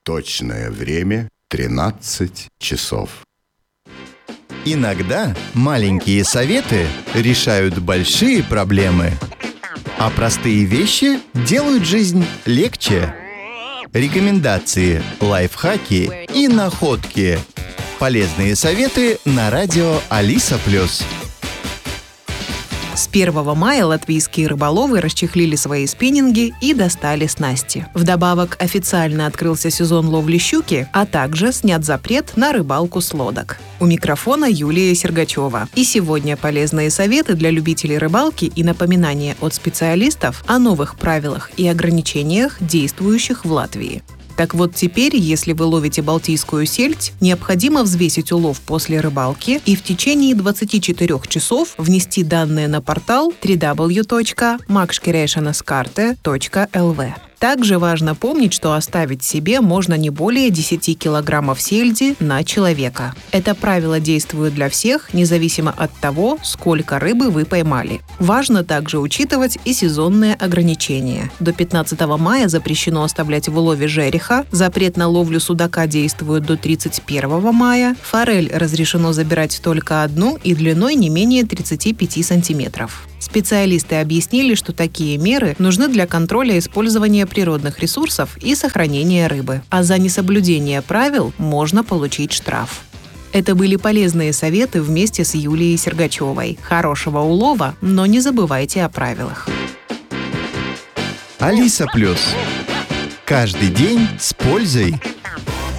Точное время 13 часов. Иногда маленькие советы решают большие проблемы, а простые вещи делают жизнь легче. Рекомендации, лайфхаки и находки. Полезные советы на радио Алиса+. С 1 мая латвийские рыболовы расчехлили свои спиннинги и достали снасти. Вдобавок официально открылся сезон ловли щуки, а также снят запрет на рыбалку с лодок. У микрофона Юлия Сергачева. И сегодня полезные советы для любителей рыбалки и напоминания от специалистов о новых правилах и ограничениях, действующих в Латвии. Так вот теперь, если вы ловите балтийскую сельдь, необходимо взвесить улов после рыбалки и в течение 24 часов внести данные на портал www.makškerēšanaskarte.lv. Также важно помнить, что оставить себе можно не более 10 килограммов сельди на человека. Это правило действует для всех, независимо от того, сколько рыбы вы поймали. Важно также учитывать и сезонные ограничения. До 15 мая запрещено оставлять в улове жереха, запрет на ловлю судака действует до 31 мая, форель разрешено забирать только одну и длиной не менее 35 сантиметров. Специалисты объяснили, что такие меры нужны для контроля использования природных ресурсов и сохранения рыбы, а за несоблюдение правил можно получить штраф. Это были полезные советы вместе с Юлией Сергачевой. Хорошего улова, но не забывайте о правилах. Алиса+. Каждый день с пользой.